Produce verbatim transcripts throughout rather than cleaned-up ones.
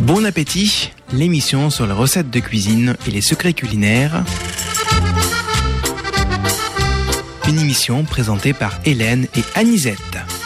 Bon appétit, l'émission sur les recettes de cuisine et les secrets culinaires. Une émission présentée par Hélène et Anisette.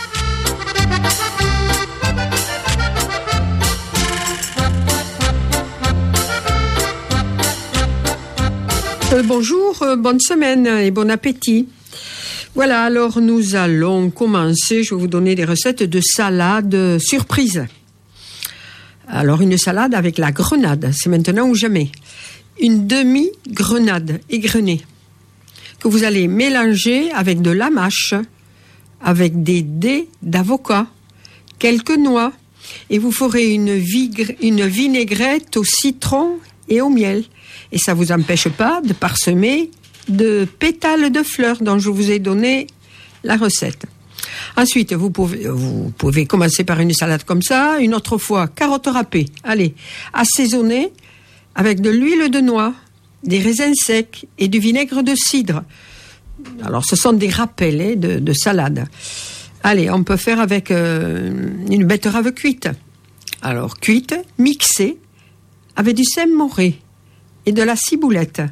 Euh, bonjour, euh, bonne semaine et bon appétit. Voilà, alors nous allons commencer. Je vais vous donner des recettes de salade surprise. Alors une salade avec la grenade, c'est maintenant ou jamais. Une demi-grenade égrenée que vous allez mélanger avec de la mâche, avec des dés d'avocat, quelques noix, et vous ferez une, vigre, une vinaigrette au citron et au miel. Et ça ne vous empêche pas de parsemer de pétales de fleurs dont je vous ai donné la recette. Ensuite, vous pouvez, vous pouvez commencer par une salade comme ça, une autre fois carottes râpées. Allez, assaisonner avec de l'huile de noix, des raisins secs et du vinaigre de cidre. Alors, ce sont des rappels hein, de, de salade. Allez, on peut faire avec euh, une betterave cuite. Alors, cuite, mixée avec du Saint-Moré et de la ciboulette.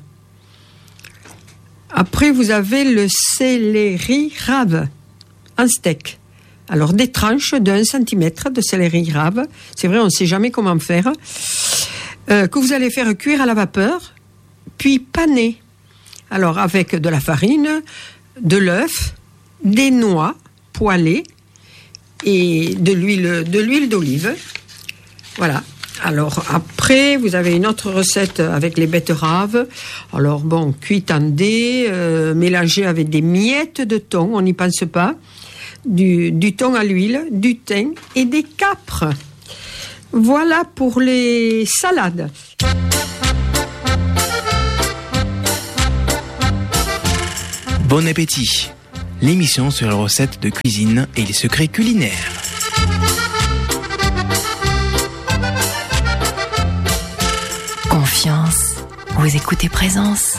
Après, vous avez le céleri rave en steak. Alors, des tranches de un centimètre de céleri rave. C'est vrai, on ne sait jamais comment faire. Euh, que vous allez faire cuire à la vapeur, puis paner. Alors, avec de la farine, de l'œuf, des noix poêlées et de l'huile, de l'huile d'olive. Voilà. Alors, après, vous avez une autre recette avec les betteraves. Alors, bon, cuite en dés, euh, mélangée avec des miettes de thon, on n'y pense pas. Du, du thon à l'huile, du thym et des capres. Voilà pour les salades. Bon appétit, l'émission sur les recettes de cuisine et les secrets culinaires. Confiance, vous écoutez Présence.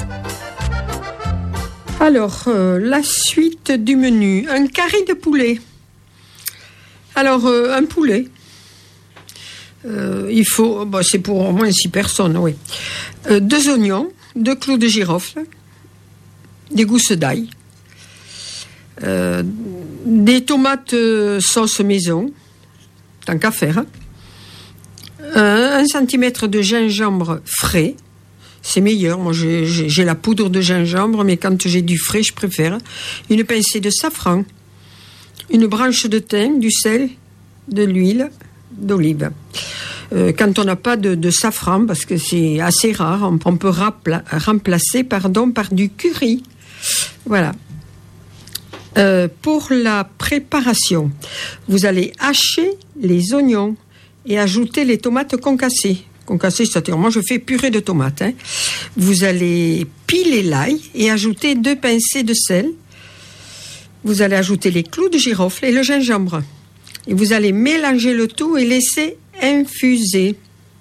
Alors, euh, la suite du menu. Un carré de poulet. Alors, euh, un poulet. Euh, il faut, bah, c'est pour au moins six personnes, oui. Euh, deux oignons, deux clous de girofle, des gousses d'ail, euh, des tomates euh, sauce maison, tant qu'à faire, un, un centimètre de gingembre frais. C'est meilleur, moi j'ai, j'ai, j'ai la poudre de gingembre, mais quand j'ai du frais, je préfère. Une pincée de safran, une branche de thym, du sel, de l'huile d'olive. Euh, quand on n'a pas de, de safran, parce que c'est assez rare, on, on peut rappla, remplacer pardon, par du curry. Voilà. Euh, pour la préparation, vous allez hacher les oignons et ajouter les tomates concassées. Concassé, c'est-à-dire, moi je fais purée de tomates. Hein. Vous allez piler l'ail et ajouter deux pincées de sel. Vous allez ajouter les clous de girofle et le gingembre. Et vous allez mélanger le tout et laisser infuser.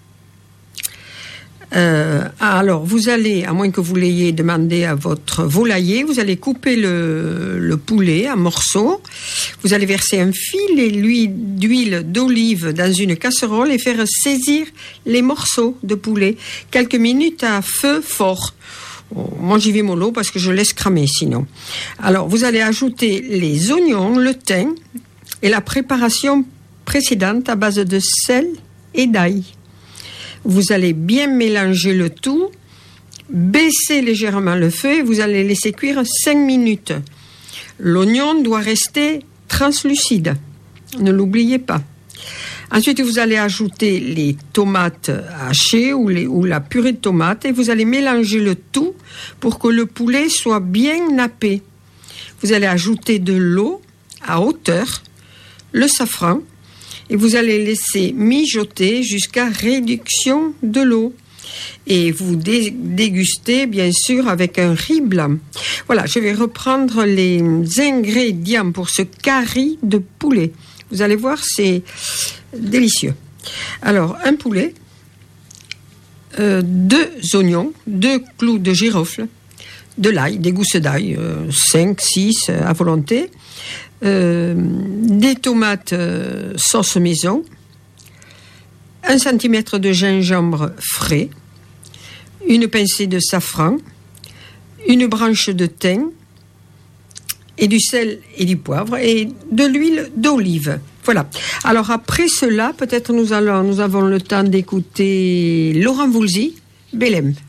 Euh, alors, vous allez, à moins que vous l'ayez demandé à votre volailler, vous allez couper le, le poulet en morceaux. Vous allez verser un filet d'huile d'olive dans une casserole et faire saisir les morceaux de poulet quelques minutes à feu fort. Oh, moi, j'y vais mollo parce que je laisse cramer sinon. Alors, vous allez ajouter les oignons, le thym et la préparation précédente à base de sel et d'ail. Vous allez bien mélanger le tout, baisser légèrement le feu et vous allez laisser cuire cinq minutes. L'oignon doit rester translucide, ne l'oubliez pas. Ensuite, vous allez ajouter les tomates hachées ou, les, ou la purée de tomates et vous allez mélanger le tout pour que le poulet soit bien nappé. Vous allez ajouter de l'eau à hauteur, le safran, et vous allez laisser mijoter jusqu'à réduction de l'eau. Et vous dé- dégustez, bien sûr, avec un riz blanc. Voilà, je vais reprendre les ingrédients pour ce carré de poulet. Vous allez voir, c'est délicieux. Alors, un poulet, euh, deux oignons, deux clous de girofle, de l'ail, des gousses d'ail, euh, cinq, six à volonté, euh, des tomates euh, sauce maison, un centimètre de gingembre frais, une pincée de safran, une branche de thym, et du sel et du poivre, et de l'huile d'olive. Voilà. Alors après cela, peut-être nous allons, nous avons le temps d'écouter Laurent Voulzy, Belém.